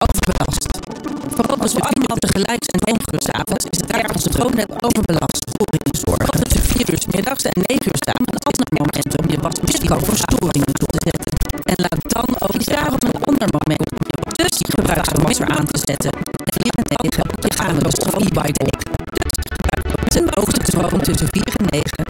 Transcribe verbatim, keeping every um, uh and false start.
overbelast. Vooral als we allemaal tegelijk zijn negen uur 's avonds is het ergens gewoon net overbelast. Storing te zorgen. Tussen vier uur 's middags en negen uur 's avonds als een moment om je wasmachine voor storingen toe te zetten. En laat dan ook daarom een ander moment om je dus je gebruiksverwisser aan te zetten. En tegen je gaan dus van e-bike op. Dus gebruik ook tussen vier en negen